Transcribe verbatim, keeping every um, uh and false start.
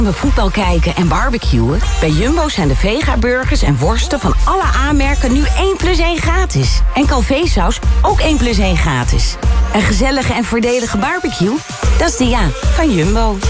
we voetbal kijken en barbecuen? Bij Jumbo zijn de Vega-burgers en worsten van alle aanmerken nu één plus één gratis. En Calvé-saus ook één plus één gratis. Een gezellige en voordelige barbecue? Dat is de ja van Jumbo.